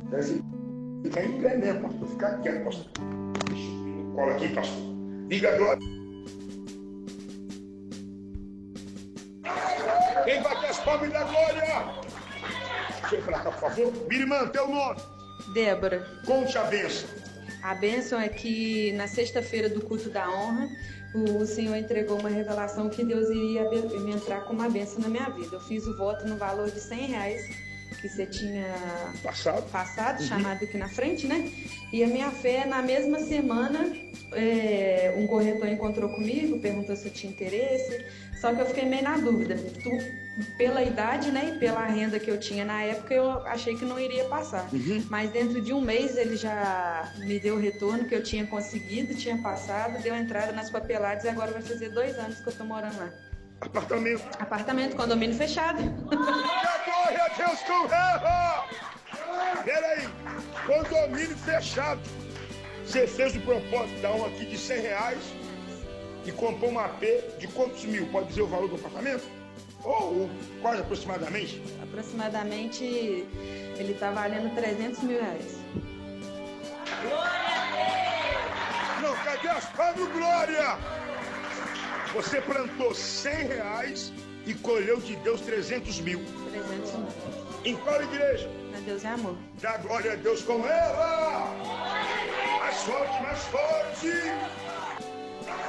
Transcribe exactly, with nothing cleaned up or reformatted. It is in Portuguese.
Deve ficar em pé mesmo, pastor. Ficar quieto, pastor. Cola aqui, pastor. Diga glória. Quem vai ter as palmas da glória? Vem pra cá, por favor. Minha irmã, teu nome? Débora. Conte a bênção. A bênção é que na sexta-feira do culto da honra, o Senhor entregou uma revelação que Deus iria me entrar com uma bênção na minha vida. Eu fiz o voto no valor de cem reais que você tinha Passado, passado uhum. chamado aqui na frente, né? E a minha fé, na mesma semana, é, um corretor encontrou comigo, perguntou se eu tinha interesse, só que eu fiquei meio na dúvida. Tu, pela idade, né, e pela renda que eu tinha na época, eu achei que não iria passar. Uhum. Mas dentro de um mês ele já me deu o retorno que eu tinha conseguido, tinha passado, deu entrada nas papeladas e agora vai fazer dois anos que eu tô morando lá. Apartamento. Apartamento, condomínio fechado. Glória a Deus com ela! Peraí, condomínio fechado. Você fez o propósito da honra aqui de cem reais e comprou um A P de quantos mil? Pode dizer o valor do apartamento? Ou, ou quase aproximadamente? Aproximadamente, ele tá valendo trezentos mil reais. Não, cadê as palmas, glória? Você plantou cem reais e colheu de Deus trezentos mil. trezentos mil. Em qual igreja? Na Deus é amor. Dá glória a Deus com ela! Mais forte, mais forte!